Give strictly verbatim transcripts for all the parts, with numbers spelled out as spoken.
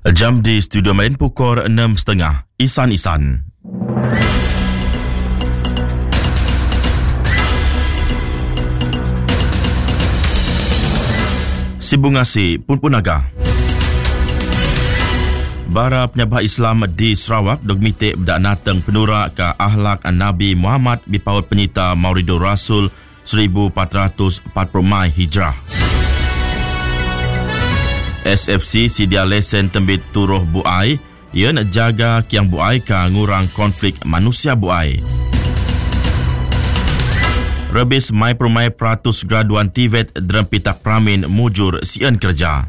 Jam di Studio Main pukul enam tiga puluh. Isan-Isan. Sibungasi Punpunaga. Bara penyabah Islam di Sarawak dog mitik bedak nateng penura ke ahlak Nabi Muhammad bipaut penyita Mauridur Rasul seribu empat ratus empat puluh Mai Hijrah. S F C sedia lesen tembit turuh buai, ia nak jaga kiang buai ka ngurang konflik manusia buai. Rebis mai permai peratus graduan T V E T dalam pitak pramin mujur sian kerja.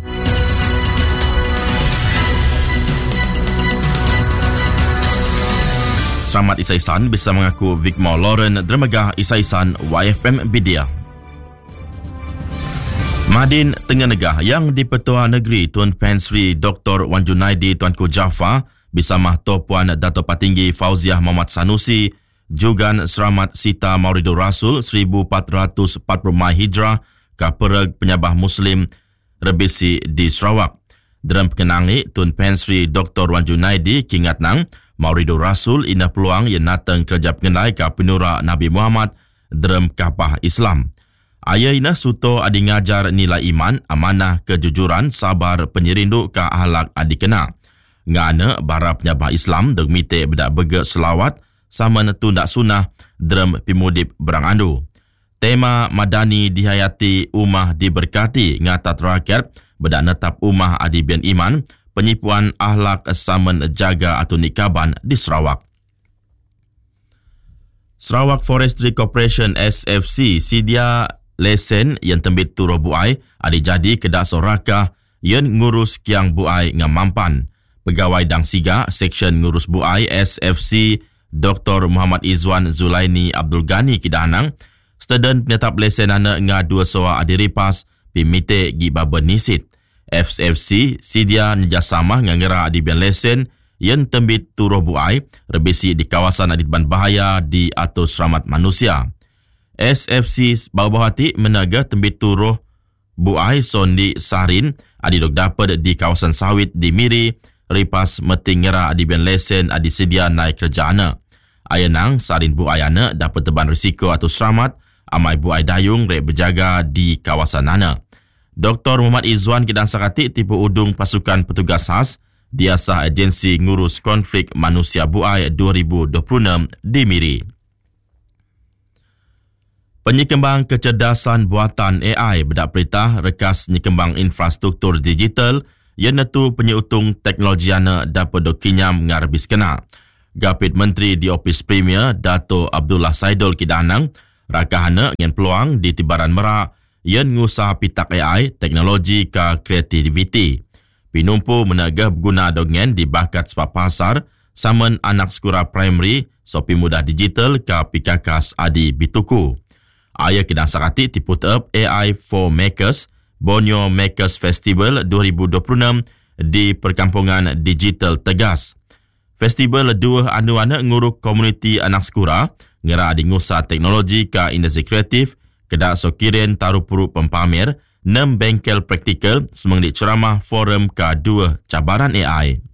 Selamat Isaisan bisa mengaku Vikmau Lauren Dermegah Isaisan Y F M Bidia. Madin Tengah Negah yang di Petua Negeri Tun Pen Sri Doktor Wan Junaidi Tuanku Jaafar bersama Tok Puan Dato' Patinggi Fauziah Muhammad Sanusi Jugan Seramat Sita Mauridur Rasul seribu empat ratus empat puluh Mai Hijrah ke Pereg Penyabah Muslim Rebisi di Sarawak. Dalam perkenangi Tun Pen Sri Doktor Wan Junaidi kingat nang Mauridur Rasul ina peluang yang natang kerja pengenai ke penura Nabi Muhammad dalam kapah Islam. Ayah ina suto adi ngajar nilai iman, amanah, kejujuran, sabar, penyerindu ke ahlak adi kena. Ngana bara penyabah Islam dog mite bedak bege selawat sama netundak sunnah dalam pimudip berang andu. Tema madani dihayati umah diberkati ngatat rakyat bedak netap umah adi bian iman, penyipuan ahlak saman jaga atau nikaban di Sarawak. Sarawak Forestry Corporation S F C sedia lesen yang tembit turuh buai ada jadi kedak sorakah yang ngurus kiang buai ngamampan. Pegawai Dang Siga Seksyen Ngurus Buai S F C Doktor Muhammad Izwan Zulaini Abdul Ghani Kidanang student penyetap lesen anak nga dua soa adiripas pimite gibaba nisit. F F C sedia kerjasama ngangera adibian lesen yang tembit turuh buai rebisi di kawasan aditban bahaya di atau selamat manusia. S F C bawah hati menaga tembit turuh buai sondi Sarin adidok dapat di kawasan sawit di Miri ripas meting ngera adibian lesen adi sedia naik kerjaana. Ayanang Sarin buai ana dapat teban risiko atau selamat amai buai dayung rek berjaga di kawasan ana. Doktor Muhammad Izwan Kidang Sakati tipu udung pasukan petugas khas diasah agensi ngurus konflik manusia buai dua ribu dua puluh enam di Miri. Penyekembang kecerdasan buatan A I bedak perintah rekas nyekembang infrastruktur digital yang netu penyeutung teknologi ana dapat dokinyam ngarbis kena. Gapit Menteri di Opis Premier Dato' Abdullah Saidul Kidanang rakahana dengan peluang di Tibaran Merak yang ngusah pitak A I teknologi ke kreativiti. Pinumpu menagah berguna dongen di bakat sebab pasar saman anak sekura primary sopi mudah digital ke pikakas adi bituku. Ayah Kidang Sakati tiput up A I for Makers Borneo Makers Festival dua ribu dua puluh enam di Perkampungan Digital Tegas. Festival dua anu anak nguruk komuniti anak sekura ngera adi ngusah teknologi ke industri kreatif kedak sokirin taruh puruk pempamer enam bengkel praktikal semang di ceramah forum ke dua cabaran A I.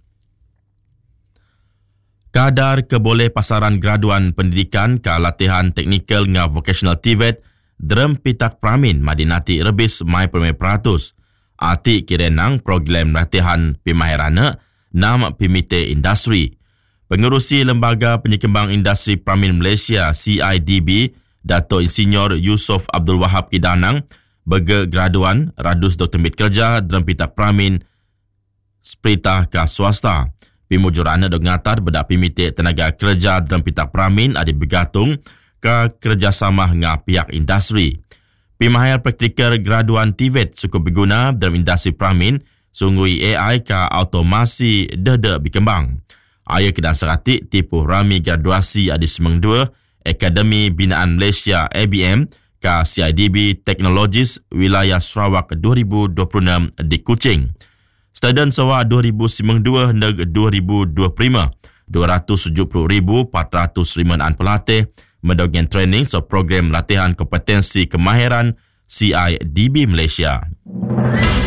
Kadar keboleh pasaran graduan pendidikan ke latihan teknikal nga vocational T V E T dalam pitak pramin madinati rebis mai permai peratus. Ati kirenang program latihan pimahirana nam pimite industri. Pengerusi Lembaga Penyekembang Industri Pramin Malaysia C I D B Dato' Insinyur Yusof Abdul Wahab Kidanang bege graduan radus doktor mit kerja dalam pitak pramin seperitah ke swasta. Pimujurana dok ngatar bedak pimite tenaga kerja dalam pitak pramin adi bergantung ke kerjasama dengan pihak industri. Pimahir praktikal graduan T V E T cukup berguna dalam industri pramin sungguh A I ke automasi dede berkembang. Ayah Kidang Sakati tipu rami graduasi adi semang dua Akademi Binaan Malaysia A B M ke C I D B Teknologis Wilayah Sarawak dua ribu dua puluh enam di Kuching. Student sewa dua ribu sembilan puluh dua hingga dua ribu dua puluh lima, dua ratus tujuh puluh ribu empat ratus lima an pelatih mendogen training so program latihan kompetensi kemahiran C I D B Malaysia.